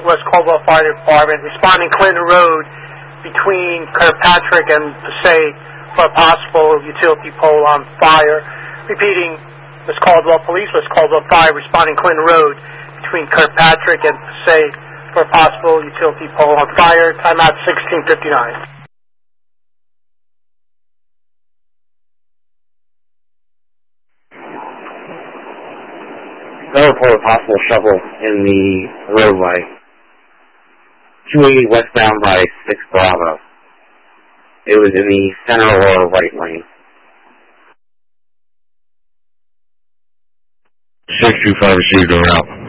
West Caldwell Fire Department, responding Clinton Road between Kirkpatrick and Passaic for a possible utility pole on fire. Repeating, West Caldwell Police, West Caldwell Fire, responding Clinton Road between Kirkpatrick and Passaic for a possible utility pole on fire. Timeout 16:59. No report of possible shovel in the roadway. 280 westbound by 6 Bravo. It was in the center or right lane. 625 received a route.